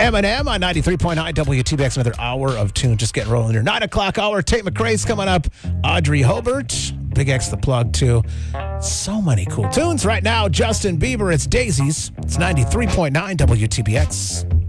Eminem on 93.9 WTBX. Another hour of tune just getting rolling here. 9 o'clock hour. Tate McRae's coming up. Audrey Hobart. Big X the plug, too. So many cool tunes right now. Justin Bieber. It's Daisies. It's 93.9 WTBX.